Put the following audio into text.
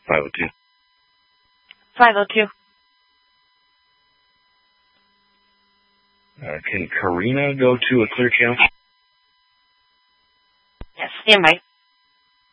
502. 502. Can Karina go to a clear channel? Yes, stand by.